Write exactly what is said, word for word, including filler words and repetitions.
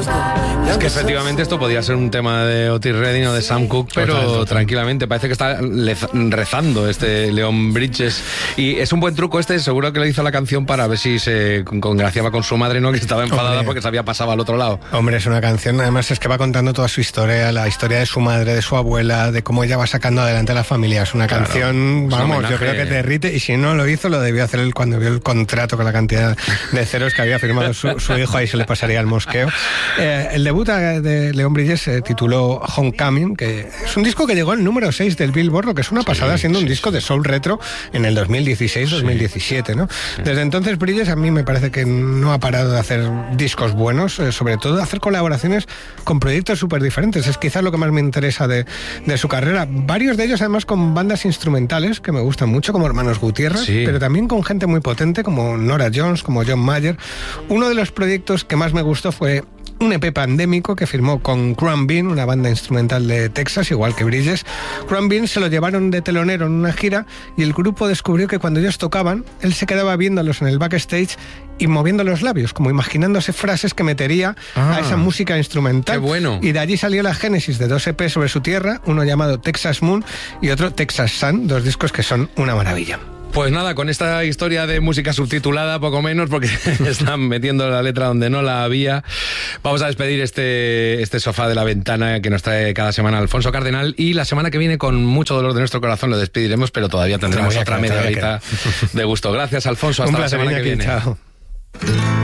Es que efectivamente esto podría ser un tema de Otis Redding o de Sam Cooke, pero total, total. tranquilamente. Parece que está rezando este Leon Bridges. Y es un buen truco este, seguro que le hizo la canción para ver si se congraciaba con su madre, ¿no? Que estaba enfadada Hombre. porque se había pasado al otro lado. Hombre, es una canción, además es que va contando toda su historia, la historia de su madre, de su abuela, de cómo ella va sacando adelante a la familia. Es una claro, canción, vamos, yo creo que te derrite, y si no lo hizo, lo debió hacer él cuando vio el contrato con la cantidad de ceros que había firmado su, su hijo, ahí se le pasaría el mosqueo. Eh, el debut de Leon Bridges se tituló Homecoming, que es un disco que llegó al número seis del Billboard, lo que es una pasada, sí, siendo un sí, disco sí. de soul retro en el dos mil dieciséis dos mil diecisiete, sí. ¿no? Desde entonces Bridges a mí me parece que no ha parado de hacer discos buenos, eh, sobre todo de hacer colaboraciones con proyectos súper diferentes. Es quizás lo que más me interesa de, de su carrera. Varios de ellos además con bandas instrumentales que me gustan mucho, como Hermanos Gutiérrez, sí. pero también con gente muy potente como Nora Jones, como John Mayer. Uno de los proyectos que más me gustó fue un E P pandémico que firmó con Crumb Bean, una banda instrumental de Texas, igual que Bridges. Crumb Bean se lo llevaron de telonero en una gira y el grupo descubrió que cuando ellos tocaban, él se quedaba viéndolos en el backstage y moviendo los labios, como imaginándose frases que metería ah, a esa música instrumental. ¡Qué bueno! Y de allí salió la génesis de dos E P sobre su tierra, uno llamado Texas Moon y otro Texas Sun, dos discos que son una maravilla. Pues nada, con esta historia de música subtitulada, poco menos, porque están metiendo la letra donde no la había, vamos a despedir este, este sofá de la ventana que nos trae cada semana Alfonso Cardenal, y la semana que viene, con mucho dolor de nuestro corazón, lo despediremos, pero todavía tendremos otra media horita de gusto. Gracias, Alfonso, hasta la semana que viene. Chao.